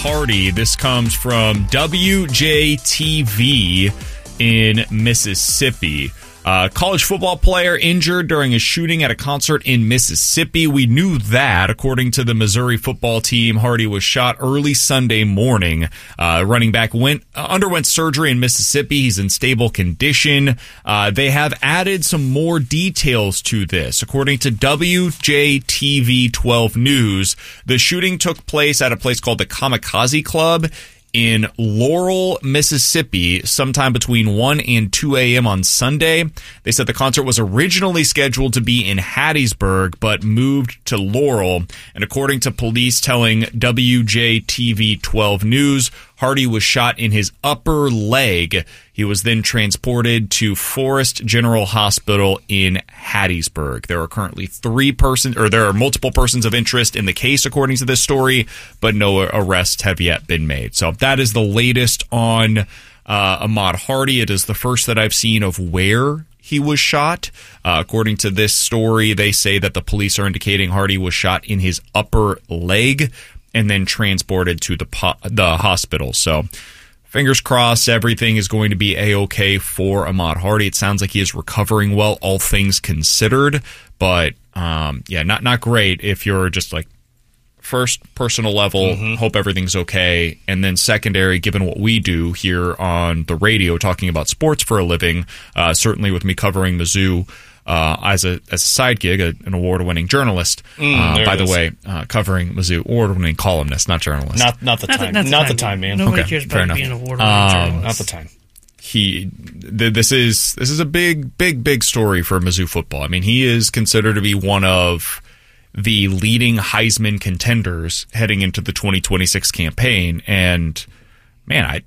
Hardy. This comes from WJTV in Mississippi. College football player injured during a shooting at a concert in Mississippi. We knew that. According to the Missouri football team, Hardy was shot early Sunday morning. Running back underwent surgery in Mississippi. He's in stable condition. They have added some more details to this. According to WJTV 12 News, the shooting took place at a place called the Kamikaze Club in Laurel, Mississippi, sometime between 1 and 2 a.m. on Sunday. They said the concert was originally scheduled to be in Hattiesburg, but moved to Laurel. And according to police telling WJTV 12 News, Hardy was shot in his upper leg. He was then transported to Forest General Hospital in Hattiesburg. There are currently there are multiple persons of interest in the case, according to this story, but no arrests have yet been made. So that is the latest on Ahmaud Hardy. It is the first that I've seen of where he was shot. According to this story, they say that the police are indicating Hardy was shot in his upper leg and then transported to the hospital. So fingers crossed everything is going to be A-okay for Ahmaud Hardy. It sounds like he is recovering well, all things considered. But, not great if you're just like, first, personal level, hope everything's okay. And then secondary, given what we do here on the radio, talking about sports for a living, certainly with me covering Mizzou, as a side gig, an award-winning journalist. By the way, covering Mizzou, award-winning columnist, not journalist. Not the time, man. Nobody cares about being an award-winning journalist. Not the time. This is a big story for Mizzou football. I mean, he is considered to be one of the leading Heisman contenders heading into the 2026 campaign, and man,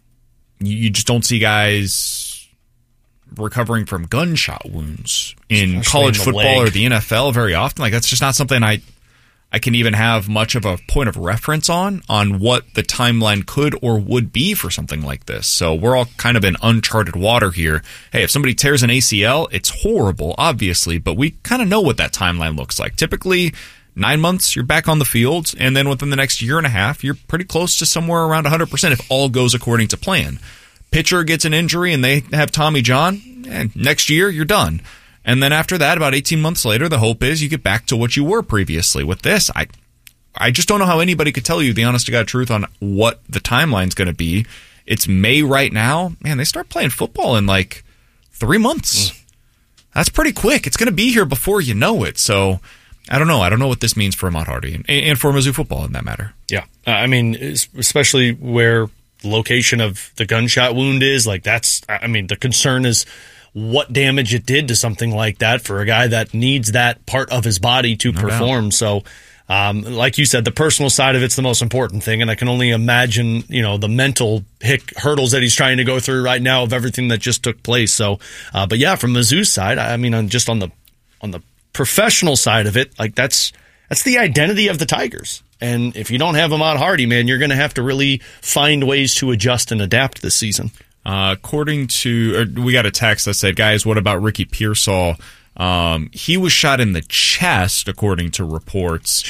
you just don't see guys recovering from gunshot wounds in college football or the NFL very often. Like, that's just not something I can even have much of a point of reference on what the timeline could or would be for something like this. So we're all kind of in uncharted water here. Hey, if somebody tears an ACL, it's horrible, obviously, but we kind of know what that timeline looks like. Typically, 9 months, you're back on the field, and then within the next year and a half, you're pretty close to somewhere around 100% if all goes according to plan. Pitcher gets an injury and they have Tommy John, and next year you're done. And then after that, about 18 months later, the hope is you get back to what you were previously. With this, I just don't know how anybody could tell you the honest-to-God truth on what the timeline's going to be. It's May right now. Man, they start playing football in like 3 months. That's pretty quick. It's going to be here before you know it. So I don't know. I don't know what this means for Ahmaud Hardy and for Mizzou football in that matter. Yeah. I mean, especially where the location of the gunshot wound is, like the concern is what damage it did to something like that for a guy that needs that part of his body to perform. So, like you said, the personal side of it's the most important thing, and I can only imagine, the mental hurdles that he's trying to go through right now of everything that just took place. So, but yeah, from Mizzou's side, I mean, on the professional side of it, like that's the identity of the Tigers. And if you don't have Ahmaud Hardy, man, you're going to have to really find ways to adjust and adapt this season. According to, we got a text that said, guys, what about Ricky Pearsall? He was shot in the chest, according to reports.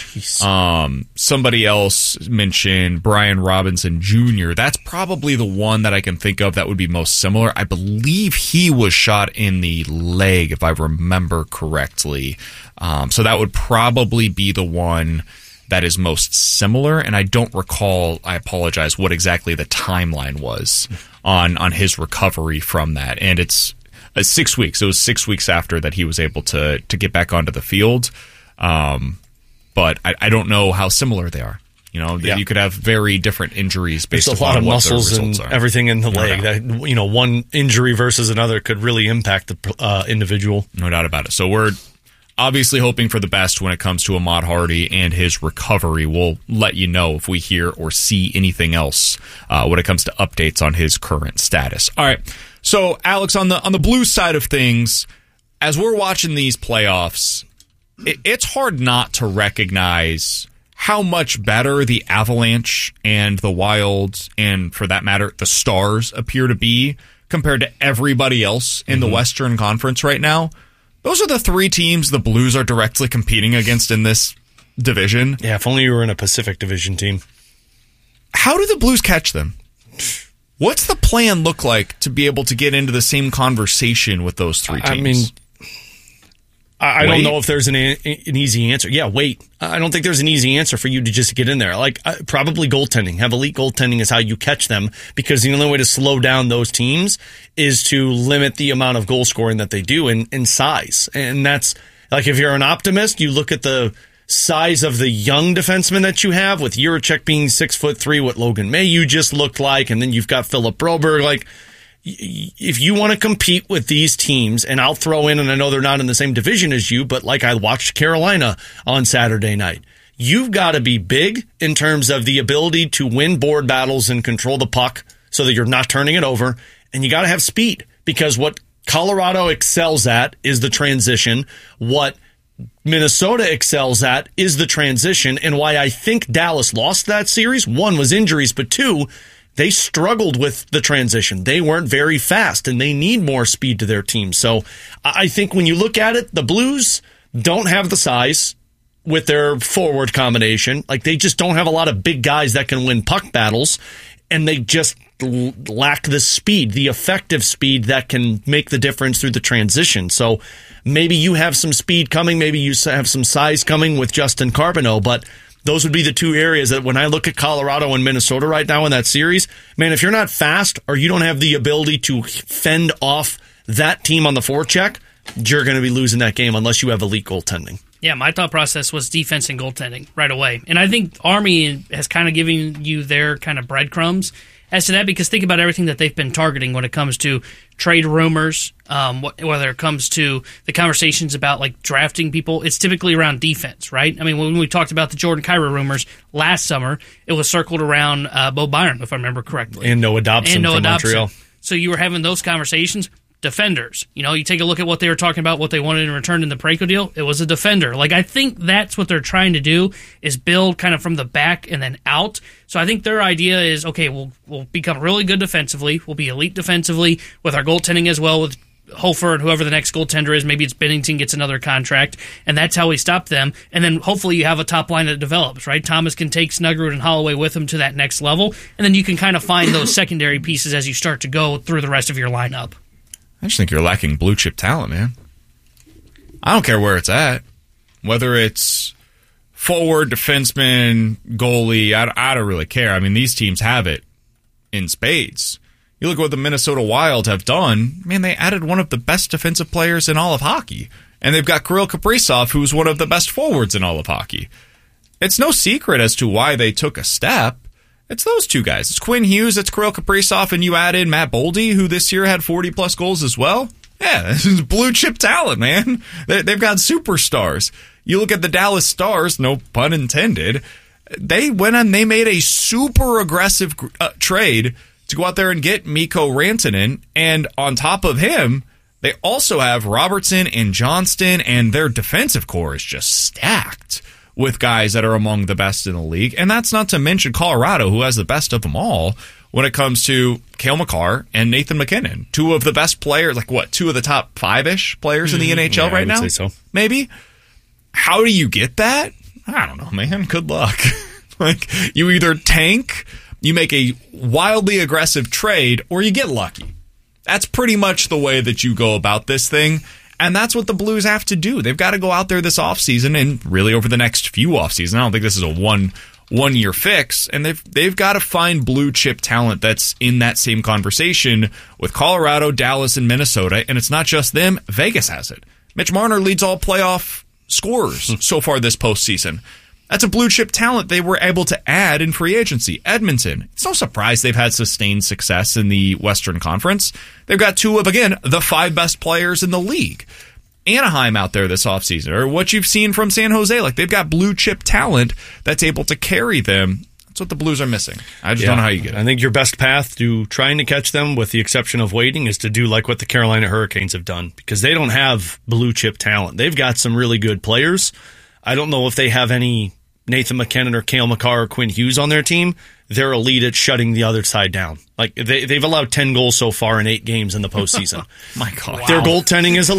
Somebody else mentioned Brian Robinson Jr. That's probably the one that I can think of that would be most similar. I believe he was shot in the leg, if I remember correctly. So that would probably be the one that is most similar, and I don't recall, I apologize, what exactly the timeline was on his recovery from that. And it's 6 weeks. It was 6 weeks after that he was able to get back onto the field. But I don't know how similar they are. You could have very different injuries based There's upon a lot of what muscles the results and are. everything in the leg. That, one injury versus another could really impact the individual. No doubt about it. So we're obviously hoping for the best when it comes to Ahmaud Hardy and his recovery. We'll let you know if we hear or see anything else when it comes to updates on his current status. All right. So, Alex, on the Blues side of things, as we're watching these playoffs, it's hard not to recognize how much better the Avalanche and the Wild, and for that matter, the Stars appear to be compared to everybody else in the Western Conference right now. Those are the three teams the Blues are directly competing against in this division. Yeah, if only you were in a Pacific Division team. How do the Blues catch them? What's the plan look like to be able to get into the same conversation with those three teams? I mean, I don't know if there's an easy answer. Yeah, wait. I don't think there's an easy answer for you to just get in there. Like, probably goaltending. Have elite goaltending is how you catch them, because the only way to slow down those teams is to limit the amount of goal scoring that they do in size. And that's, like, if you're an optimist, you look at the size of the young defenseman that you have, with Jiricek being 6'3", what Logan Mailloux just looked like, and then you've got Philip Broberg. Like, if you want to compete with these teams, and I'll throw in, and I know they're not in the same division as you, but like I watched Carolina on Saturday night, you've got to be big in terms of the ability to win board battles and control the puck so that you're not turning it over, and you got to have speed, because what Colorado excels at is the transition. What Minnesota excels at is the transition, and why I think Dallas lost that series, one was injuries, but two, they struggled with the transition. They weren't very fast, and they need more speed to their team. So I think when you look at it, the Blues don't have the size with their forward combination. Like, they just don't have a lot of big guys that can win puck battles, and they just lack the speed, the effective speed that can make the difference through the transition. So maybe you have some speed coming, maybe you have some size coming with Justin Carbonneau, but those would be the two areas that when I look at Colorado and Minnesota right now in that series, man, if you're not fast or you don't have the ability to fend off that team on the forecheck, you're going to be losing that game unless you have elite goaltending. Yeah, my thought process was defense and goaltending right away. And I think Army has kind of given you their kind of breadcrumbs as to that, because think about everything that they've been targeting when it comes to trade rumors, whether it comes to the conversations about like drafting people. It's typically around defense, right? I mean, when we talked about the Jordan Kyrou rumors last summer, it was circled around Bo Byron, if I remember correctly. And Noah Dobson from Montreal. So you were having those conversations. Defenders. You know, you take a look at what they were talking about, what they wanted in return in the Parayko deal. It was a defender. Like, I think that's what they're trying to do, is build kind of from the back and then out. So I think their idea is, okay, we'll become really good defensively. We'll be elite defensively with our goaltending as well, with Hofer and whoever the next goaltender is. Maybe it's Binnington gets another contract, and that's how we stop them. And then hopefully you have a top line that develops, right? Thomas can take Snuggerud and Holloway with him to that next level, and then you can kind of find those secondary pieces as you start to go through the rest of your lineup. I just think you're lacking blue chip talent, man. I don't care where it's at. Whether it's forward, defenseman, goalie, I don't really care. I mean, these teams have it in spades. You look at what the Minnesota Wild have done. Man, they added one of the best defensive players in all of hockey. And they've got Kirill Kaprizov, who's one of the best forwards in all of hockey. It's no secret as to why they took a step. It's those two guys. It's Quinn Hughes, it's Kirill Kaprizov, and you add in Matt Boldy, who this year had 40-plus goals as well. Yeah, this is blue-chip talent, man. They've got superstars. You look at the Dallas Stars, no pun intended, they went and they made a super aggressive trade to go out there and get Mikko Rantanen, and on top of him, they also have Robertson and Johnston, and their defensive core is just stacked with guys that are among the best in the league. And that's not to mention Colorado, who has the best of them all when it comes to Cale Makar and Nathan MacKinnon. Two of the best players, like what, two of the top five-ish players in the NHL right now? I would say so. Maybe? How do you get that? I don't know, man. Good luck. Like, you either tank, you make a wildly aggressive trade, or you get lucky. That's pretty much the way that you go about this thing. And that's what the Blues have to do. They've got to go out there this offseason and really over the next few offseasons. I don't think this is a one-year fix. And they've got to find blue chip talent that's in that same conversation with Colorado, Dallas, and Minnesota. And it's not just them. Vegas has it. Mitch Marner leads all playoff scorers so far this postseason. That's a blue chip talent they were able to add in free agency. Edmonton. It's no surprise they've had sustained success in the Western Conference. They've got two of, again, the five best players in the league. Anaheim out there this offseason, or what you've seen from San Jose. Like, they've got blue chip talent that's able to carry them. That's what the Blues are missing. I just don't know how you get it. I think your best path to trying to catch them, with the exception of waiting, is to do like what the Carolina Hurricanes have done, because they don't have blue chip talent. They've got some really good players. I don't know if they have any Nathan MacKinnon or Cale Makar or Quinn Hughes on their team. They're elite at shutting the other side down. Like, they've allowed 10 goals so far in 8 games in the postseason. My God. Their goaltending is elite.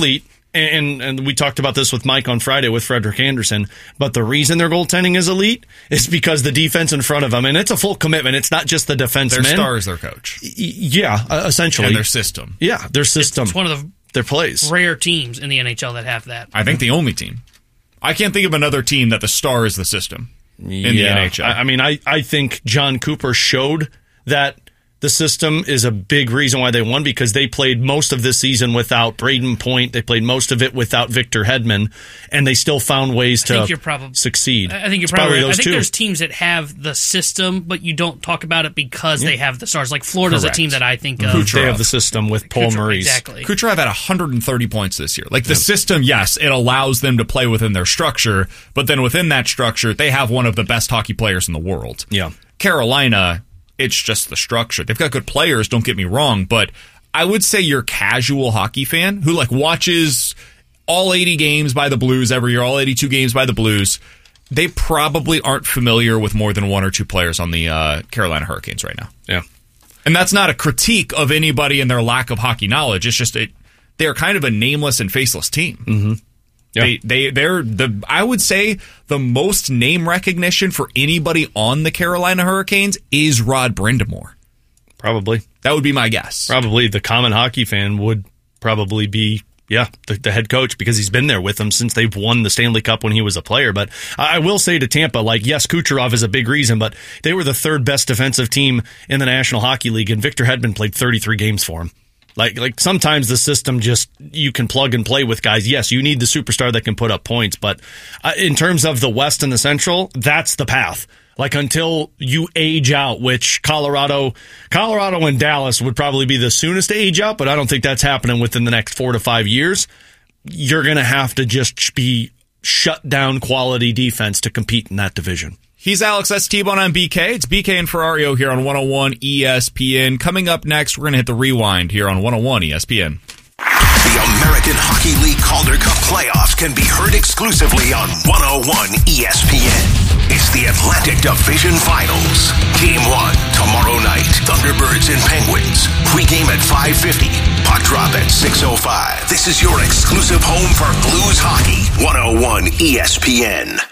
And we talked about this with Mike on Friday with Frederick Anderson, but the reason their goaltending is elite is because the defense in front of them, and it's a full commitment. It's not just the defensemen. Their star is their coach. Yeah, essentially. And their system. Yeah, their system. It's one of their plays. Rare teams in the NHL that have that. I think the only team. I can't think of another team that the star is the system in the NHL. I mean, I think John Cooper showed that the system is a big reason why they won, because they played most of this season without Braden Point. They played most of it without Victor Hedman, and they still found ways to succeed. I think you're probably right. I think there's teams that have the system, but you don't talk about it because they have the stars. Like Florida's a team that I think of. They have the system with Paul Maurice. Exactly. Kucherov had 130 points this year. Like the system, yes, it allows them to play within their structure, but then within that structure, they have one of the best hockey players in the world. Yeah. Carolina, it's just the structure. They've got good players, don't get me wrong, but I would say your casual hockey fan who watches all 80 games by the Blues every year, all 82 games by the Blues, they probably aren't familiar with more than one or two players on the Carolina Hurricanes right now. Yeah. And that's not a critique of anybody and their lack of hockey knowledge. It's just they're kind of a nameless and faceless team. Mm-hmm. Yeah. They're I would say the most name recognition for anybody on the Carolina Hurricanes is Rod Brind'Amour. Probably. That would be my guess. Probably the common hockey fan would probably be, the head coach, because he's been there with them since they've won the Stanley Cup when he was a player. But I will say to Tampa, yes, Kucherov is a big reason, but they were the third best defensive team in the National Hockey League, and Victor Hedman played 33 games for him. Like sometimes the system you can plug and play with guys. Yes, you need the superstar that can put up points, but in terms of the West and the Central, that's the path. Until you age out, which Colorado and Dallas would probably be the soonest to age out, but I don't think that's happening within the next 4 to 5 years. You're going to have to just be shut down quality defense to compete in that division. He's Alex S. T-Bone on BK. It's BK and Ferrario here on 101 ESPN. Coming up next, we're going to hit the rewind here on 101 ESPN. The American Hockey League Calder Cup playoffs can be heard exclusively on 101 ESPN. It's the Atlantic Division Finals. Game 1, tomorrow night. Thunderbirds and Penguins. Pre-game at 5:50. Puck drop at 6:05. This is your exclusive home for Blues hockey. 101 ESPN.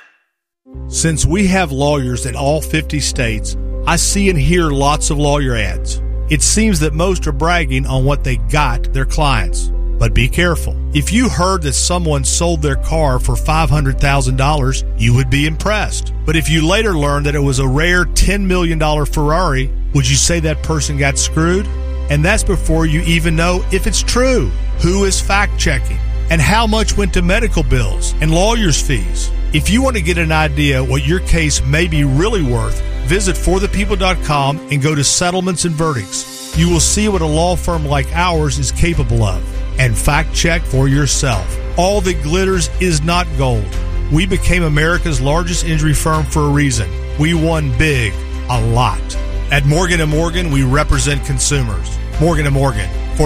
Since we have lawyers in all 50 states, I see and hear lots of lawyer ads. It seems that most are bragging on what they got their clients. But be careful. If you heard that someone sold their car for $500,000, you would be impressed. But if you later learned that it was a rare $10 million Ferrari, would you say that person got screwed? And that's before you even know if it's true. Who is fact-checking? And how much went to medical bills and lawyers' fees? If you want to get an idea what your case may be really worth, visit forthepeople.com and go to settlements and verdicts. You will see what a law firm like ours is capable of. And fact check for yourself. All that glitters is not gold. We became America's largest injury firm for a reason. We won big, a lot. At Morgan & Morgan, we represent consumers. Morgan & Morgan,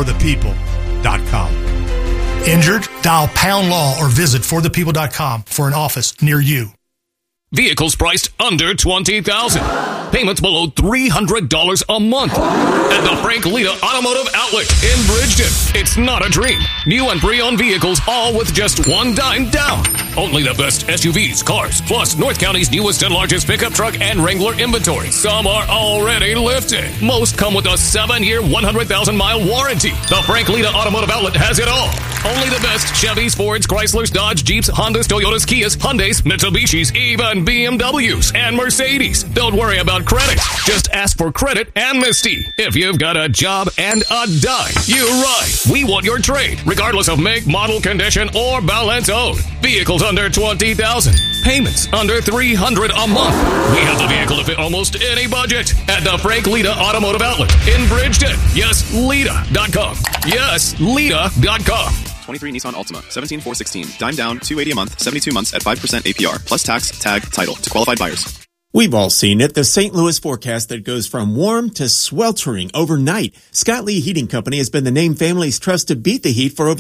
forthepeople.com. Injured? Dial pound law or visit forthepeople.com for an office near you. Vehicles priced under $20,000. Payments below $300 a month. At the Frank Lita Automotive Outlet in Bridgeton. It's not a dream. New and pre-owned vehicles, all with just $1 down. Only the best SUVs, cars, plus North County's newest and largest pickup truck and Wrangler inventory. Some are already lifted. Most come with a 7-year, 100,000-mile warranty. The Frank Lita Automotive Outlet has it all. Only the best Chevys, Fords, Chryslers, Dodge, Jeeps, Hondas, Toyotas, Kias, Hyundais, Mitsubishis, even BMWs and Mercedes. Don't worry about credit. Just ask for credit amnesty. If you've got a job and a dime, you're right. We want your trade, regardless of make, model, condition, or balance owed. Vehicles under $20,000. Payments under $300 a month. We have the vehicle to fit almost any budget at the Frank Lita Automotive Outlet in Bridgeton. Yes, Lita.com. Yes, Lita.com. 23 Nissan Altima, 17,416. Dime down, $280 a month, 72 months at 5% APR, plus tax, tag, title to qualified buyers. We've all seen it, the St. Louis forecast that goes from warm to sweltering overnight. Scott Lee Heating Company has been the name families trust to beat the heat for over